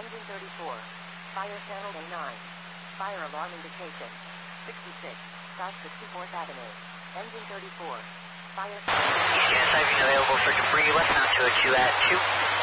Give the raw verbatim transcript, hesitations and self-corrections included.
Engine thirty-four. Fire channel A nine. Fire alarm indication. sixty-six. South sixty-fourth Avenue. Engine thirty-four. Fire... Eastern Siphon available for debris westbound two oh two at two.